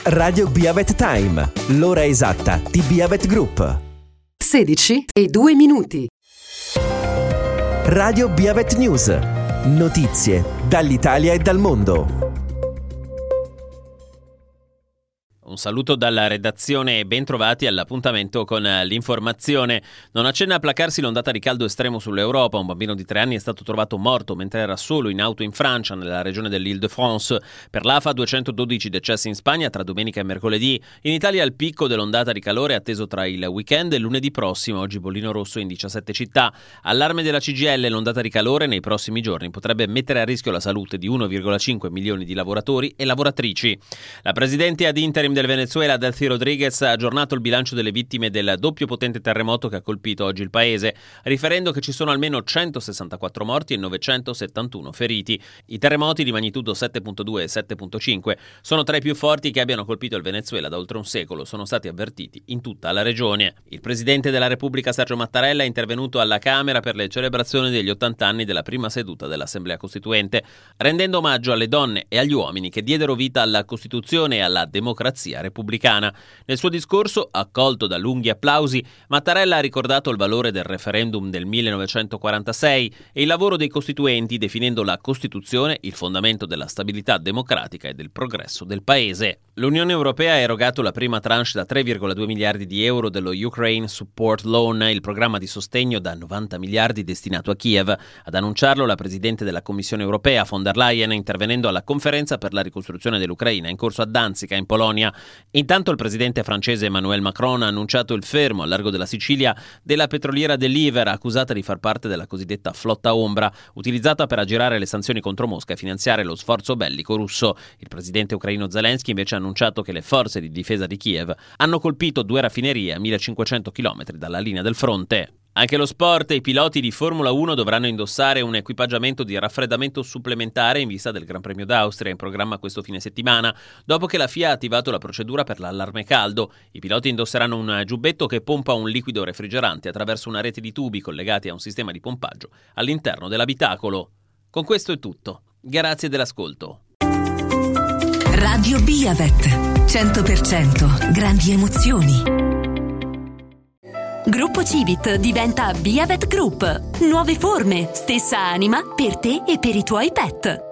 Radio Biavet Time, l'ora esatta di Biavet Group. 16:02. Radio Biavet News. Notizie dall'Italia e dal mondo. Un saluto dalla redazione e ben trovati all'appuntamento con l'informazione. Non accenna a placarsi l'ondata di caldo estremo sull'Europa. Un bambino di 3 anni è stato trovato morto mentre era solo in auto in Francia, nella regione dell'Île-de-France. Per l'AFA 212 decessi in Spagna tra domenica e mercoledì. In Italia il picco dell'ondata di calore è atteso tra il weekend e lunedì prossimo. Oggi bollino rosso in 17 città. Allarme della CGIL, l'ondata di calore nei prossimi giorni potrebbe mettere a rischio la salute di 1,5 milioni di lavoratori e lavoratrici. La presidente ad interim del Venezuela, Delcy Rodriguez, ha aggiornato il bilancio delle vittime del doppio potente terremoto che ha colpito oggi il paese, riferendo che ci sono almeno 164 morti e 971 feriti. I terremoti di magnitudo 7.2 e 7.5 sono tra i più forti che abbiano colpito il Venezuela da oltre un secolo. Sono stati avvertiti in tutta la regione. Il presidente della Repubblica, Sergio Mattarella, è intervenuto alla Camera per le celebrazioni degli 80 anni della prima seduta dell'Assemblea Costituente, rendendo omaggio alle donne e agli uomini che diedero vita alla Costituzione e alla democrazia repubblicana. Nel suo discorso, accolto da lunghi applausi, Mattarella ha ricordato il valore del referendum del 1946 e il lavoro dei costituenti, definendo la Costituzione il fondamento della stabilità democratica e del progresso del paese. L'Unione Europea ha erogato la prima tranche da 3,2 miliardi di euro dello Ukraine Support Loan, il programma di sostegno da 90 miliardi destinato a Kiev. Ad annunciarlo la presidente della Commissione Europea, von der Leyen, intervenendo alla conferenza per la ricostruzione dell'Ucraina in corso a Danzica, in Polonia. Intanto il presidente francese Emmanuel Macron ha annunciato il fermo al largo della Sicilia della petroliera Deliver, accusata di far parte della cosiddetta flotta ombra, utilizzata per aggirare le sanzioni contro Mosca e finanziare lo sforzo bellico russo. Il presidente ucraino Zelensky invece ha annunciato che le forze di difesa di Kiev hanno colpito 2 raffinerie a 1500 km dalla linea del fronte. Anche lo sport. I piloti di Formula 1 dovranno indossare un equipaggiamento di raffreddamento supplementare in vista del Gran Premio d'Austria in programma questo fine settimana, dopo che la FIA ha attivato la procedura per l'allarme caldo. I piloti indosseranno un giubbetto che pompa un liquido refrigerante attraverso una rete di tubi collegati a un sistema di pompaggio all'interno dell'abitacolo. Con questo è tutto. Grazie dell'ascolto. Radio Biavet 100% grandi emozioni. Gruppo Civit diventa Biavet Group. Nuove forme, stessa anima per te e per i tuoi pet.